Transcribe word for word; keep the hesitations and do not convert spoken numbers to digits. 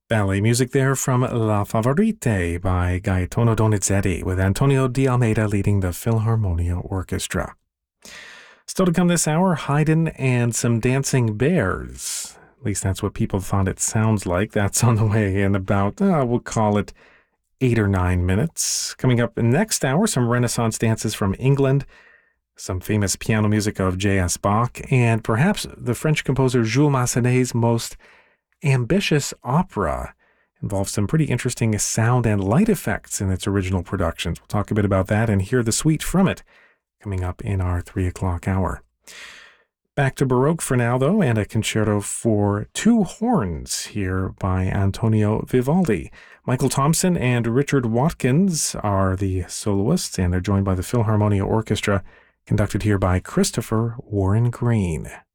Ballet music there from La Favorite by Gaetano Donizetti, with Antonio de Almeida leading the Philharmonia Orchestra. Still to come this hour, Haydn and some dancing bears. At least that's what people thought it sounds like. That's on the way in about, uh, we'll call it eight or nine minutes. Coming up in next hour, some Renaissance dances from England, some famous piano music of J S. Bach, and perhaps the French composer Jules Massenet's most ambitious opera. Involves some pretty interesting sound and light effects in its original productions. We'll talk a bit about that and hear the suite from it coming up in our three o'clock hour. Back to Baroque for now, though, and a concerto for two horns here by Antonio Vivaldi. Michael Thompson and Richard Watkins are the soloists, and they're joined by the Philharmonia Orchestra, conducted here by Christopher Warren Green.